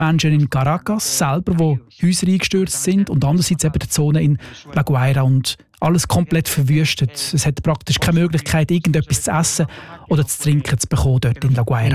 Menschen in Caracas selber, wo Häuser eingestürzt sind und andererseits eben die Zone in La Guaira und alles komplett verwüstet. Es hat praktisch keine Möglichkeit, irgendetwas zu essen oder zu trinken zu bekommen dort in La Guaira.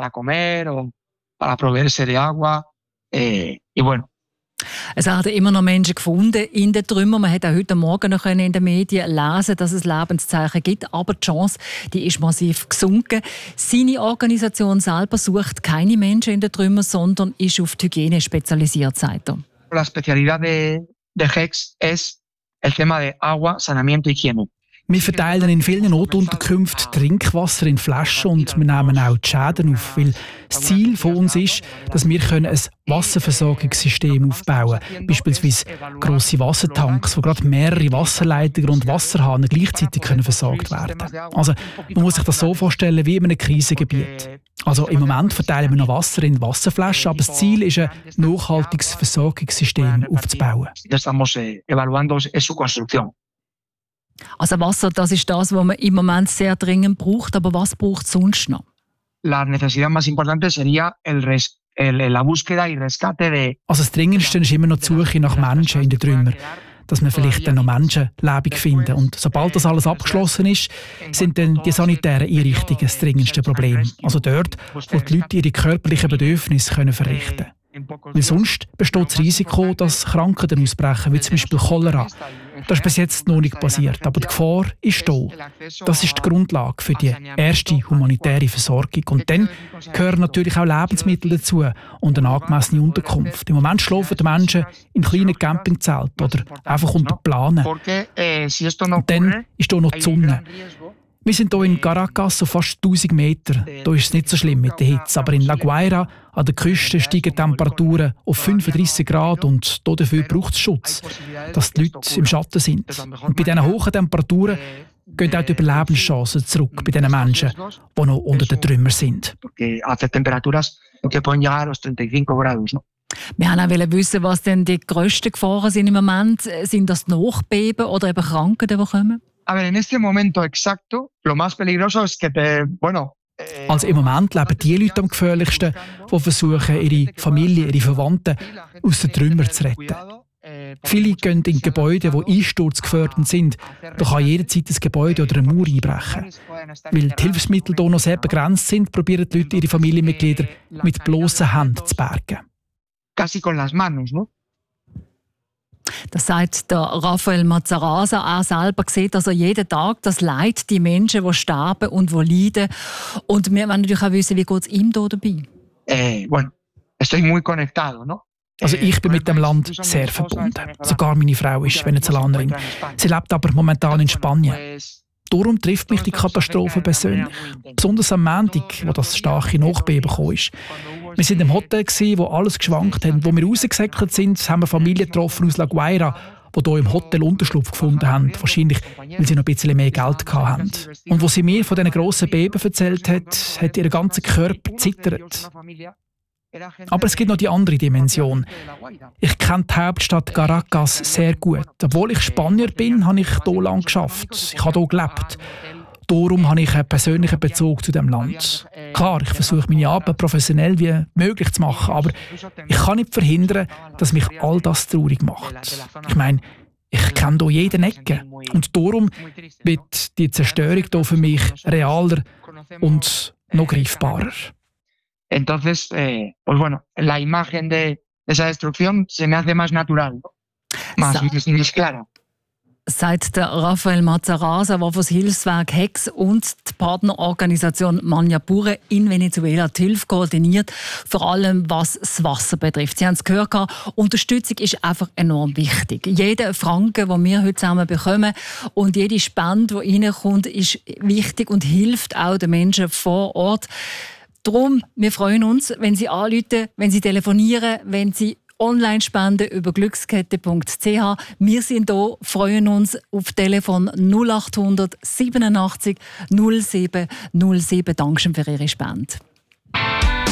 Es werden immer noch Menschen gefunden in den Trümmern. Man hat auch heute Morgen noch in den Medien lesen, dass es Lebenszeichen gibt. Aber die Chance, die ist massiv gesunken. Seine Organisation selber sucht keine Menschen in den Trümmern, sondern ist auf die Hygiene spezialisiert, sagt er. La especialidad de HEX es el tema de agua, saneamiento y higiene. Wir verteilen in vielen Notunterkünften Trinkwasser in Flaschen und wir nehmen auch die Schäden auf, weil das Ziel von uns ist, dass wir ein Wasserversorgungssystem aufbauen können. Beispielsweise grosse Wassertanks, wo gerade mehrere Wasserleitungen und Wasserhahn gleichzeitig versorgt werden können. Also man muss sich das so vorstellen wie in einem Krisengebiet. Also im Moment verteilen wir noch Wasser in Wasserflaschen, aber das Ziel ist, ein nachhaltiges Versorgungssystem aufzubauen. Also Wasser, das ist das, was man im Moment sehr dringend braucht. Aber was braucht es sonst noch? La necesidad más importante sería la búsqueda y rescate de... Also das Dringendste ist immer noch die Suche nach Menschen in den Trümmern, dass wir vielleicht dann noch Menschen lebendig finden. Und sobald das alles abgeschlossen ist, sind dann die sanitären Einrichtungen das dringendste Problem. Also dort, wo die Leute ihre körperlichen Bedürfnisse verrichten können. Weil sonst besteht das Risiko, dass Krankheiten ausbrechen, wie zum Beispiel Cholera. Das ist bis jetzt noch nicht passiert, aber die Gefahr ist da. Das ist die Grundlage für die erste humanitäre Versorgung. Und dann gehören natürlich auch Lebensmittel dazu und eine angemessene Unterkunft. Im Moment schlafen die Menschen in kleinen Campingzelten oder einfach unter Planen. Und dann ist hier noch die Sonne. Wir sind hier in Caracas auf fast 1000 Meter. Da ist es nicht so schlimm mit der Hitze. Aber in La Guaira an der Küste steigen die Temperaturen auf 35 Grad und dafür braucht es Schutz, dass die Leute im Schatten sind. Und bei diesen hohen Temperaturen gehen auch die Überlebenschancen zurück bei den Menschen, die noch unter den Trümmern sind. Wir wollten auch wissen, was denn die grössten Gefahren sind im Moment. Sind das Nachbeben oder eben Krankheiten, die kommen? En este momento exacto, lo más peligroso es que Also im Moment leben die Leute am gefährlichsten, die versuchen, ihre Familie, ihre Verwandten aus den Trümmern zu retten. Viele gehen in Gebäude, die einsturzgefährdet sind. Da kann jederzeit ein Gebäude oder eine Mauer einbrechen. Weil die Hilfsmittel hier noch sehr begrenzt sind, probieren die Leute ihre Familienmitglieder mit bloßen Händen zu bergen. Casi con las manos, ¿no? Das sagt der Rafael Mazaraza. Er selber sieht also jeden Tag das Leid, die Menschen, die sterben und die leiden. Und wir wollen natürlich auch wissen, wie geht es ihm da dabei? Estoy muy conectado, ¿no? Also ich bin mit dem Land sehr verbunden. Sogar meine Frau ist Venezolanerin. Sie lebt aber momentan in Spanien. Darum trifft mich die Katastrophe persönlich. Besonders am Montag, wo das starke Nachbeben kam. Wir waren im Hotel, wo alles geschwankt hat. Wo wir rausgesäckelt sind, haben wir Familien getroffen aus La Guaira, die hier im Hotel Unterschlupf gefunden haben. Wahrscheinlich, weil sie noch ein bisschen mehr Geld hatten. Und als sie mir von diesen grossen Beben erzählt hat ihr ganzer Körper zittert. Aber es gibt noch die andere Dimension. Ich kenne die Hauptstadt Caracas sehr gut. Obwohl ich Spanier bin, habe ich hier lange geschafft. Ich habe hier gelebt. Darum habe ich einen persönlichen Bezug zu dem Land. Klar, ich versuche meine Arbeit professionell wie möglich zu machen, aber ich kann nicht verhindern, dass mich all das traurig macht. Ich meine, ich kenne hier jede Ecke. Und darum wird die Zerstörung hier für mich realer und noch greifbarer. Entonces, la imagen de esa destrucción se me hace más natural, más clara. Sagt der Rafael Mazaraza, der für das Hilfswerk HEX und die Partnerorganisation Maniapure in Venezuela die Hilfe koordiniert, vor allem was das Wasser betrifft. Sie haben es gehört, Unterstützung ist einfach enorm wichtig. Jeder Franken, den wir heute zusammen bekommen und jede Spende, die reinkommt, ist wichtig und hilft auch den Menschen vor Ort. Darum, wir freuen uns, wenn Sie anrufen, wenn Sie telefonieren, wenn Sie online spenden über glückskette.ch. Wir sind hier, freuen uns auf Telefon 0800 87 07 07. Dankeschön für Ihre Spende.